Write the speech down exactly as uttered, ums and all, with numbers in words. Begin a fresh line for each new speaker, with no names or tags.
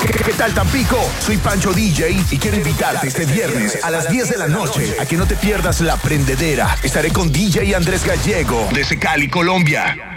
¿Qué tal, Tampico? Soy Pancho D J y quiero invitarte este viernes a las diez de la noche a que no te pierdas La Prendedera. Estaré con D J Andrés Gallego desde Cali, Colombia.